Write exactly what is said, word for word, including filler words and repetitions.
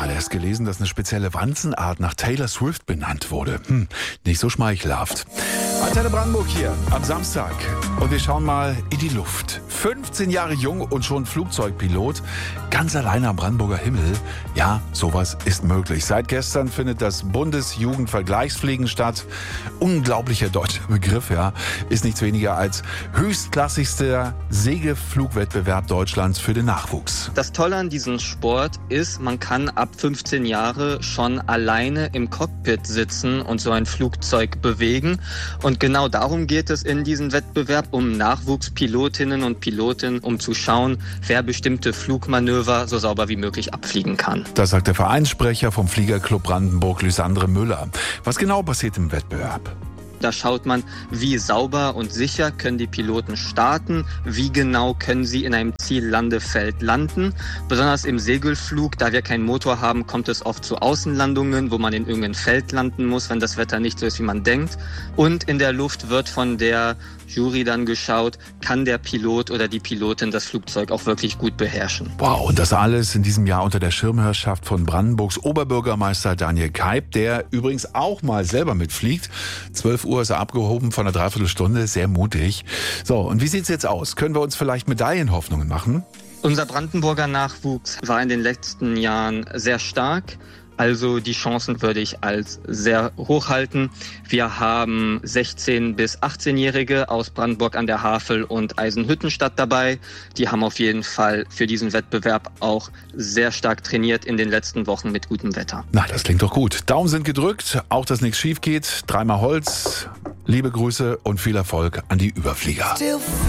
gerade erst gelesen, dass eine spezielle Wanzenart nach Taylor Swift benannt wurde. Hm, nicht so schmeichelhaft. Antenne Brandenburg hier am Samstag. Und wir schauen mal in die Luft. fünfzehn Jahre jung und schon Flugzeugpilot. Ganz alleine am Brandenburger Himmel. Ja, sowas ist möglich. Seit gestern findet das Bundesjugendvergleichsfliegen statt. Unglaublicher deutscher Begriff, ja. Ist nichts weniger als höchstklassigster Segelflugwettbewerb Deutschlands für den Nachwuchs. Das Tolle an diesem Sport ist, man kann ab fünfzehn Jahre schon alleine im Cockpit sitzen und so ein Flugzeug bewegen. Und genau darum geht es in diesem Wettbewerb, um Nachwuchspilotinnen und Piloten, um zu schauen, wer bestimmte Flugmanöver so sauber wie möglich abfliegen kann. Das sagt der Vereinssprecher vom Fliegerclub Brandenburg, Lysandre Müller. Was genau passiert im Wettbewerb? Da schaut man, wie sauber und sicher können die Piloten starten, wie genau können sie in einem Ziellandefeld landen. Besonders im Segelflug, da wir keinen Motor haben, kommt es oft zu Außenlandungen, wo man in irgendeinem Feld landen muss, wenn das Wetter nicht so ist, wie man denkt. Und in der Luft wird von der Jury dann geschaut, kann der Pilot oder die Pilotin das Flugzeug auch wirklich gut beherrschen. Wow, und das alles in diesem Jahr unter der Schirmherrschaft von Brandenburgs Oberbürgermeister Daniel Keib, der übrigens auch mal selber mitfliegt. zwölf Uhr ist er abgehoben von einer Dreiviertelstunde, sehr mutig. So, und wie sieht's jetzt aus? Können wir uns vielleicht Medaillenhoffnungen machen? Unser Brandenburger Nachwuchs war in den letzten Jahren sehr stark. Also die Chancen würde ich als sehr hoch halten. Wir haben sechzehn- bis achtzehnjährige aus Brandenburg an der Havel und Eisenhüttenstadt dabei. Die haben auf jeden Fall für diesen Wettbewerb auch sehr stark trainiert in den letzten Wochen mit gutem Wetter. Na, das klingt doch gut. Daumen sind gedrückt, auch dass nichts schief geht. Dreimal Holz, liebe Grüße und viel Erfolg an die Überflieger.